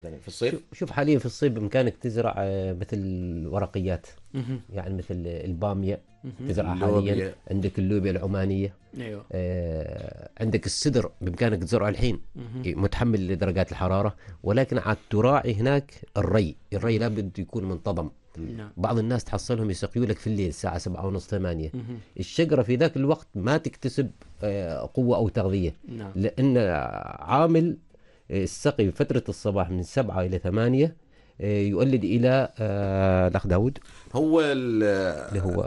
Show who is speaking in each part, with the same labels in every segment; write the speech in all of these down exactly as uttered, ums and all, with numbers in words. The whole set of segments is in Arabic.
Speaker 1: يعني في الصيف.
Speaker 2: شوف شوف حاليا في الصيف بإمكانك تزرع آه، مثل ورقيات،
Speaker 3: مهم.
Speaker 2: يعني مثل البامية
Speaker 3: مهم.
Speaker 2: تزرعها حاليا.
Speaker 1: اللوبيا.
Speaker 2: عندك اللوبيا العمانية.
Speaker 3: ايوه.
Speaker 2: آه، عندك السدر بإمكانك تزرعه الحين،
Speaker 3: مهم.
Speaker 2: متحمل لدرجات الحرارة، ولكن عاد تراعي هناك الري. الري لابد يكون منتظم.
Speaker 3: نعم.
Speaker 2: بعض الناس تحصلهم يسقيوا لك في الليل الساعة سبعة ونص ثمانية.
Speaker 3: مهم.
Speaker 2: الشجرة في ذاك الوقت ما تكتسب آه، قوة أو تغذية،
Speaker 3: نعم.
Speaker 2: لأن عامل السقي في فترة الصباح من سبعة إلى ثمانية آه، يؤدي إلى آه، الأخ داود
Speaker 1: هو ال-
Speaker 2: اللي هو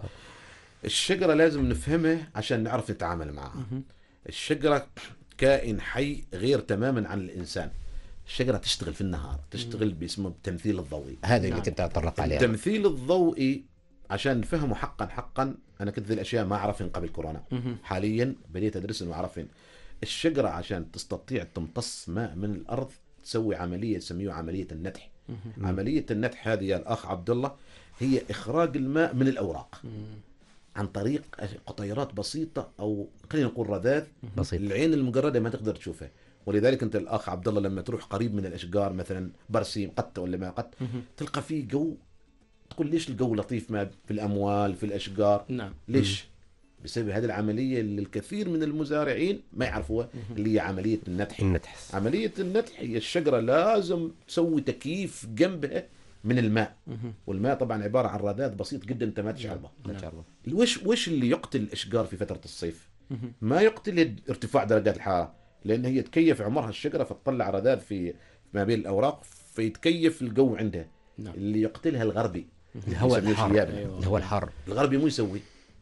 Speaker 1: الشجرة لازم نفهمها عشان نعرف نتعامل معها.
Speaker 3: مهم.
Speaker 1: الشجرة كائن حي غير تماما عن الإنسان. الشجرة تشتغل في النهار، تشتغل باسمه التمثيل الضوئي.
Speaker 2: هذا
Speaker 3: نعم.
Speaker 2: اللي كنت أتطرق عليه.
Speaker 1: التمثيل الضوئي عشان نفهمه حقا حقا، أنا كنت ذي الأشياء ما أعرفهن قبل كورونا.
Speaker 3: مهم.
Speaker 1: حاليا بديت أدرسهن وأعرفهن. الشجرة عشان تستطيع تمتص ماء من الأرض تسوي عملية تسميها عملية النتح.
Speaker 3: مهم.
Speaker 1: عملية النتح هذه يا الأخ عبد الله هي إخراج الماء من الأوراق
Speaker 3: مهم.
Speaker 1: عن طريق قطيرات بسيطة، أو خلينا نقول رذاذ
Speaker 2: بسيط.
Speaker 1: العين المجردة ما تقدر تشوفها. ولذلك أنت الأخ عبد الله لما تروح قريب من الأشجار مثلا برسيم قط ولا ما قط،
Speaker 3: مهم.
Speaker 1: تلقى فيه جو. تقول ليش الجو لطيف ما في الأموال في الأشجار؟
Speaker 3: نعم.
Speaker 1: ليش؟ بسبب هذه العملية اللي الكثير من المزارعين ما يعرفوها، اللي هي عملية النتح.
Speaker 2: النتح.
Speaker 1: عملية النتح هي الشجرة لازم تسوي تكييف جنبها من الماء،
Speaker 3: مهم.
Speaker 1: والماء طبعا عبارة عن رذاذ بسيط جدا انت ما تشعر به.
Speaker 2: ما شاء الله.
Speaker 1: وش وش اللي يقتل الاشجار في فترة الصيف؟
Speaker 3: مهم.
Speaker 1: ما يقتل ارتفاع درجات الحرارة، لان هي تكيف عمرها الشجرة فتطلع رذاذ في ما بين الاوراق فيتكيف الجو عندها.
Speaker 3: نعم.
Speaker 1: اللي يقتلها الغربي،
Speaker 2: الهواء
Speaker 1: يسميه
Speaker 2: الحار.
Speaker 1: شياب.
Speaker 3: أيوة.
Speaker 2: الهواء الحار.
Speaker 1: الغربي مو يسوي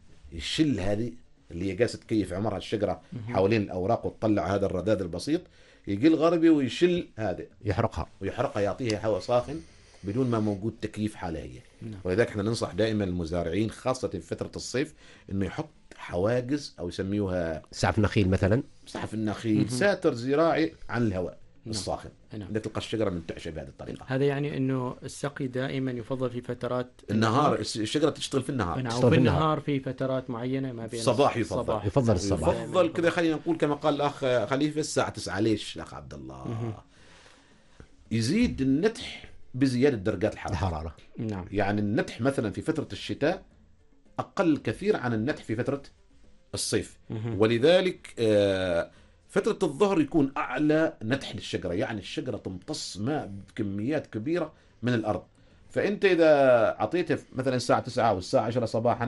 Speaker 1: الشل هذه اللي هي قاسة تكيف عمرها الشجرة حوالين الاوراق وتطلع هذا الرذاذ البسيط، يجي الغربي ويشل هذا
Speaker 2: يحرقها.
Speaker 1: ويحرقها يعطيها هواء ساخن بدون ما موجود تكييف حالة هي.
Speaker 3: نعم.
Speaker 1: ولذلك احنا ننصح دائما المزارعين خاصة في فترة الصيف انه يحط حواجز او يسميوها
Speaker 2: سعف نخيل مثلا.
Speaker 1: سحف النخيل، ساتر زراعي عن الهواء
Speaker 3: نعم.
Speaker 1: الساخن.
Speaker 3: نعم.
Speaker 1: لا تلقى الشجرة منتعشة بهذه الطريقة.
Speaker 3: هذا يعني انه السقي دائما يفضل في فترات
Speaker 1: النهار الشجرة تشتغل في النهار.
Speaker 3: نعم.
Speaker 2: تشتغل
Speaker 3: وفي
Speaker 2: في النهار.
Speaker 3: النهار في فترات معينة ما بين
Speaker 1: الصباح يفضل.
Speaker 3: الصباح.
Speaker 2: يفضل الصباح.
Speaker 1: يفضل كذا، خلينا نقول كما قال الاخ خليفة الساعة تسعة. ليش الاخ عبد الله؟ يزيد النتح بزيادة درجات الحرارة.
Speaker 2: الحرارة.
Speaker 3: نعم.
Speaker 1: يعني النتح مثلا في فترة الشتاء أقل كثير عن النتح في فترة الصيف.
Speaker 3: مهم.
Speaker 1: ولذلك آه، فترة الظهر يكون أعلى نتح للشجرة، يعني الشجرة تمتص ماء بكميات كبيرة من الأرض. فأنت إذا أعطيته مثلا الساعة تسعة أو الساعة عشرة صباحا،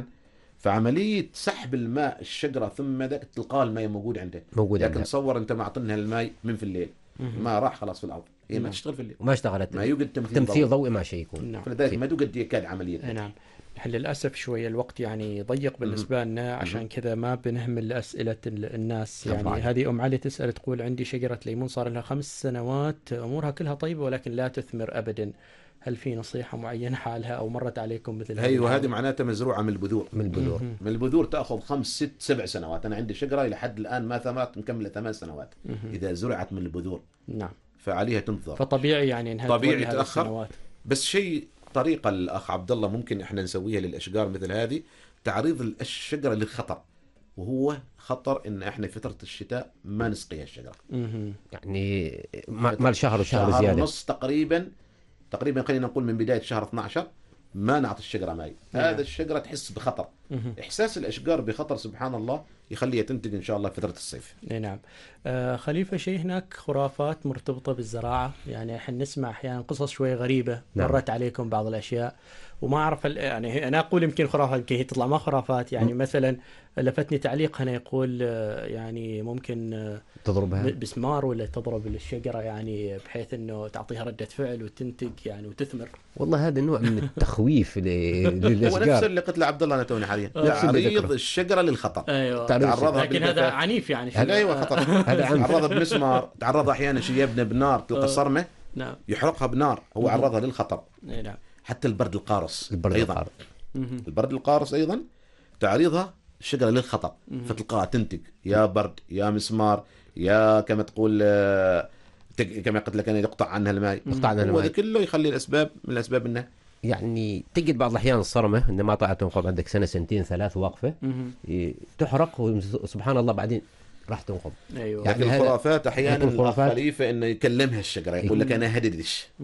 Speaker 1: فعملية سحب الماء الشجرة ثم ذاك تلقاه الماء موجود عنده.
Speaker 2: موجود
Speaker 1: لكن
Speaker 2: عندها.
Speaker 1: تصور أنت معطنها الماء من في الليل، ما راح خلاص في الأرض، هي ما
Speaker 3: نعم.
Speaker 1: تشتغل في الليل،
Speaker 2: وما اشتغلت.
Speaker 1: ما يوجد تمثيل,
Speaker 2: تمثيل
Speaker 1: ضوئي.
Speaker 2: ضوئي ما شيء يكون.
Speaker 3: نعم.
Speaker 1: فلذلك ما توجد يكاد عملية.
Speaker 3: نعم. نحن للأسف شوية الوقت يعني ضيق بالنسبة لنا، عشان كذا ما بنهمل أسئلة ال- الناس. يعني
Speaker 2: طبعاً.
Speaker 3: هذه أم علي تسأل تقول عندي شجرة ليمون صار لها خمس سنوات أمورها كلها طيبة ولكن لا تثمر أبدا، هل في نصيحة معينة حالها أو مرت عليكم مثل هذه
Speaker 1: ايوه، هذه
Speaker 3: الحالة؟
Speaker 1: معناتها مزروعه من البذور.
Speaker 2: من البذور.
Speaker 3: مهم.
Speaker 1: من البذور تاخذ خمس ست سبع سنوات. انا عندي شجره لحد الان ما ثمرت مكمله ثمان سنوات.
Speaker 3: مهم.
Speaker 1: اذا زرعت من البذور
Speaker 3: نعم.
Speaker 1: فعليها تنتظر.
Speaker 3: فطبيعي يعني انها
Speaker 1: طبيعي
Speaker 3: تولي هذه
Speaker 1: تتأخر.
Speaker 3: السنوات.
Speaker 1: بس شيء طريقه الاخ عبد الله ممكن احنا نسويها للاشجار مثل هذه، تعريض الشجره للخطر. وهو خطر ان احنا في فتره الشتاء ما نسقيها الشجره.
Speaker 3: مهم.
Speaker 2: يعني ما- مال شهر وشهر
Speaker 1: شهر
Speaker 2: زيادة.
Speaker 1: ونص تقريبا، تقريبا خلينا نقول من بدايه شهر اثنا عشر ما نعطي الشجره ماء.
Speaker 3: نعم.
Speaker 1: هذا الشجره تحس بخطر.
Speaker 3: مهم.
Speaker 1: احساس الاشجار بخطر سبحان الله يخليها تنتج ان شاء الله في فتره الصيف.
Speaker 3: اي نعم. آه خليفة، شيء هناك خرافات مرتبطة بالزراعة، يعني احنا نسمع احيانا قصص شوي غريبة.
Speaker 2: نعم.
Speaker 3: مرت عليكم بعض الاشياء وما اعرف ال- يعني انا اقول يمكن خرافات يمكن هي تطلع ما خرافات. يعني م. مثلا لفتني تعليق هنا يقول آه، يعني ممكن آه،
Speaker 2: تضربها.
Speaker 3: ب- بسمار ولا تضرب الشجرة يعني بحيث انه تعطيها ردة فعل وتنتج يعني وتثمر.
Speaker 2: والله هذا نوع من التخويف ل-
Speaker 1: هو نفس
Speaker 2: للاشجار.
Speaker 1: اللي قلت لعبد الله انا توني حاليا،
Speaker 2: نفس اللي
Speaker 1: تعريض
Speaker 2: ذكره.
Speaker 1: الشجره للخطر.
Speaker 3: ايوه.
Speaker 2: تعريض
Speaker 1: تعرضها
Speaker 3: لكن هذا
Speaker 1: بالجفاف.
Speaker 3: عنيف يعني.
Speaker 1: هذا ايوه خطر.
Speaker 2: هذا عنف.
Speaker 1: تعرضها بمسمار، تعرضها احيانا شيابنا بنار، تلقى صرمه
Speaker 3: نعم.
Speaker 1: يحرقها بنار، هو عرضها للخطر.
Speaker 3: اي نعم.
Speaker 1: حتى البرد القارص
Speaker 2: البرد
Speaker 1: ايضا
Speaker 2: القارص.
Speaker 3: مهم.
Speaker 1: البرد القارص ايضا تعريضها الشجره للخطر، فتلقاها تنتج يا برد يا مسمار يا كما تقول آه، تق- كما قلت لك انا يقطع عنها الماء.
Speaker 2: يقطع عنها
Speaker 1: هو
Speaker 2: الماء.
Speaker 1: هذا كله يخلي الاسباب من الاسباب انه
Speaker 2: يعني تجد بعض الأحيان الصرمة إن ما طلعت تنقب عندك سنة سنتين ثلاث واقفة
Speaker 3: مهم.
Speaker 2: ي- تحرق وسبحان الله بعدين راح تنقض.
Speaker 3: ايوه
Speaker 2: يعني
Speaker 1: لكن
Speaker 2: هذا-
Speaker 1: الخرافات احيانا
Speaker 2: لكن الخرافات-
Speaker 1: الخليفه انه يكلمها الشجره، يقول لك انا هددش.